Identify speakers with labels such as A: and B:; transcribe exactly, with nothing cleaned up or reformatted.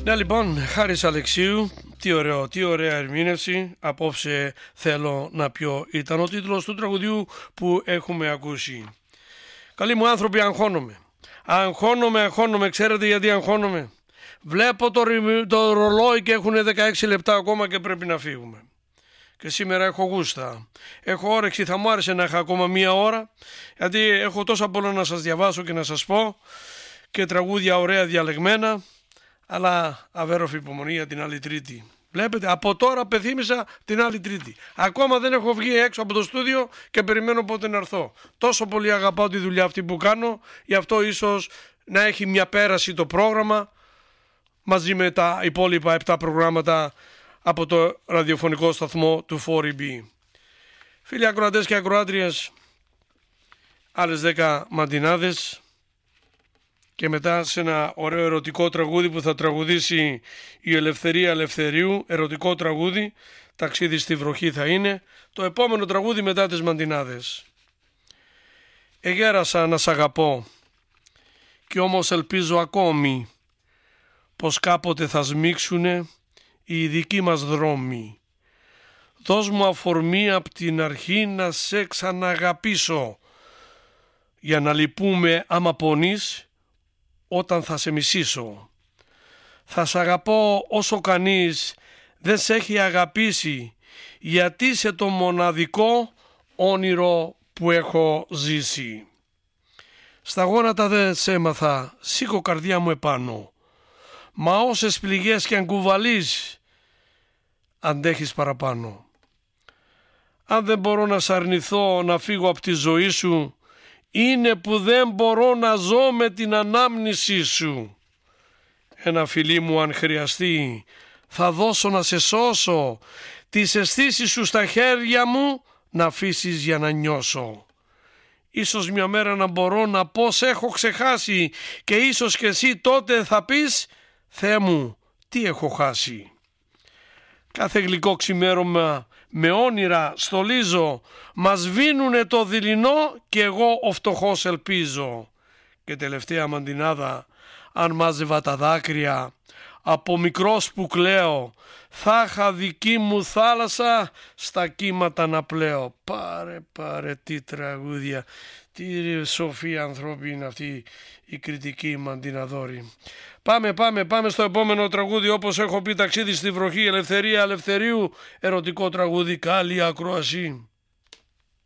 A: Ναι, λοιπόν, Χάρης Αλεξίου, τι ωραίο, τι ωραία ερμήνευση. Απόψε θέλω να πιω ήταν ο τίτλος του τραγουδιού που έχουμε ακούσει. Καλοί μου άνθρωποι, αγχώνομαι. Αγχώνομαι, αγχώνομαι, ξέρετε γιατί αγχώνομαι? Βλέπω το, το ρολόι και έχουν δεκαέξι λεπτά ακόμα και πρέπει να φύγουμε. Και σήμερα έχω γούστα, έχω όρεξη, θα μου άρεσε να είχα ακόμα μία ώρα, γιατί έχω τόσα πολλά να σας διαβάσω και να σας πω και τραγούδια ωραία διαλεγμένα, αλλά αβέροφη υπομονή για την άλλη Τρίτη. Βλέπετε, από τώρα πεθύμησα την άλλη Τρίτη. Ακόμα δεν έχω βγει έξω από το στούντιο και περιμένω πότε να έρθω. Τόσο πολύ αγαπάω τη δουλειά αυτή που κάνω, γι' αυτό ίσως να έχει μια πέραση το πρόγραμμα μαζί με τα υπόλοιπα επτά προγράμματα από το ραδιοφωνικό σταθμό του φορ ι μπι. Φίλοι ακροατές και ακροάτριες, άλλες δέκα μαντινάδες και μετά σε ένα ωραίο ερωτικό τραγούδι που θα τραγουδήσει η Ελευθερία Ελευθερίου, ερωτικό τραγούδι, ταξίδι στη βροχή θα είναι, το επόμενο τραγούδι μετά τις μαντινάδες. Εγέρασα να σ' αγαπώ κι όμως ελπίζω ακόμη πως κάποτε θα σμίξουνε οι δικοί μας δρόμοι. Δώσ' μου αφορμή απ' την αρχή να σε ξαναγαπήσω, για να λυπούμε άμα πονείς όταν θα σε μισήσω. Θα σ' αγαπώ όσο κανείς δεν σε έχει αγαπήσει, γιατί είσαι το μοναδικό όνειρο που έχω ζήσει. Στα γόνατα δεν σε έμαθα, σήκω καρδιά μου επάνω, μα όσες πληγές και αν κουβαλείς αντέχεις παραπάνω. Αν δεν μπορώ να σ' αρνηθώ να φύγω από τη ζωή σου, είναι που δεν μπορώ να ζω με την ανάμνησή σου. Ένα φιλί μου αν χρειαστεί θα δώσω να σε σώσω, τις αισθήσεις σου στα χέρια μου να αφήσεις για να νιώσω. Ίσως μια μέρα να μπορώ να πω σ' έχω ξεχάσει και ίσως και εσύ τότε θα πεις Θεέ μου τι έχω χάσει. Κάθε γλυκό ξημέρωμα με όνειρα στολίζω, μας βίνουνε το δειλινό και εγώ ο φτωχός ελπίζω. Και τελευταία μαντινάδα, αν μάζευα τα δάκρυα από μικρός που κλαίω, θα είχα δική μου θάλασσα στα κύματα να πλέω. Πάρε πάρε τι τραγούδια, τι σοφή ανθρώπη είναι αυτή η κριτική μαντιναδόρη. Πάμε, πάμε, πάμε στο επόμενο τραγούδι, όπως έχω πει, ταξίδι στη βροχή, Ελευθερία Ελευθερίου, ερωτικό τραγούδι, καλή ακρόαση.